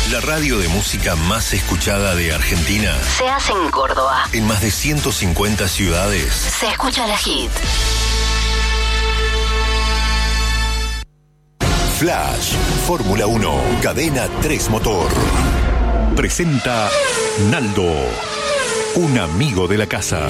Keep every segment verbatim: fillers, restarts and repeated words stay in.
La radio de música más escuchada de Argentina se hace en Córdoba. En más de ciento cincuenta ciudades. Se escucha la hit. Flash, Fórmula uno, Cadena tres Motor. Presenta Naldo, un amigo de la casa.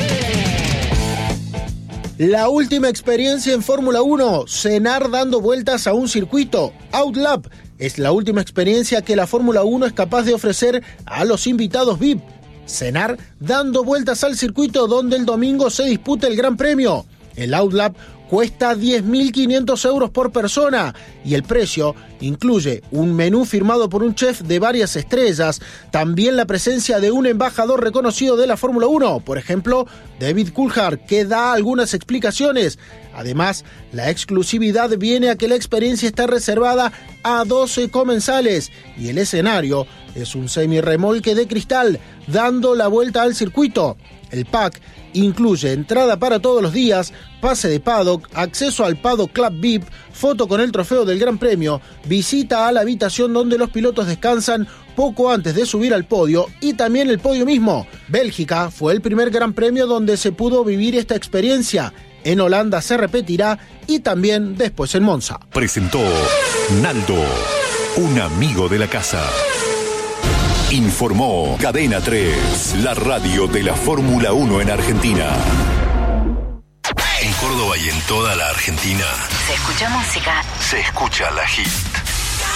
La última experiencia en Fórmula uno, cenar dando vueltas a un circuito. Outlap es la última experiencia que la Fórmula uno es capaz de ofrecer a los invitados V I P. Cenar dando vueltas al circuito donde el domingo se disputa el Gran Premio. El Outlap cuesta diez mil quinientos euros por persona y el precio incluye un menú firmado por un chef de varias estrellas, también la presencia de un embajador reconocido de la Fórmula uno, por ejemplo, David Coulthard, que da algunas explicaciones. Además, la exclusividad viene a que la experiencia está reservada a doce comensales y el escenario es un semirremolque de cristal dando la vuelta al circuito. El pack incluye entrada para todos los días, pase de paddock, acceso al Paddock Club V I P, foto con el trofeo del Gran Premio, visita a la habitación donde los pilotos descansan poco antes de subir al podio y también el podio mismo. Bélgica fue el primer Gran Premio donde se pudo vivir esta experiencia. En Holanda se repetirá y también después en Monza. Presentó Naldo, un amigo de la casa. Informó Cadena tres, la radio de la Fórmula uno en Argentina. En Córdoba y en toda la Argentina Se escucha música. se escucha la hit.